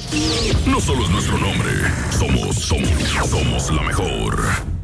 No solo es nuestro nombre, somos la mejor.